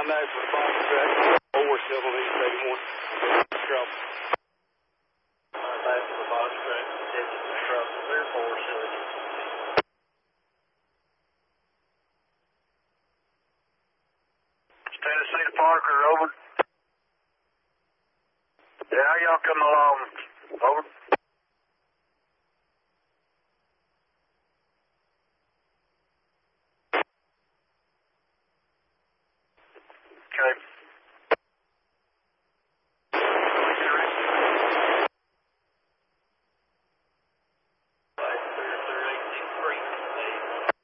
Rendezvous for the box track. 4 still on East 81. Trouble. Rendezvous for the box track. Digits and trouble. Clear 4 still in East. Tennessee to Parker, over. Yeah, how y'all coming along? Over.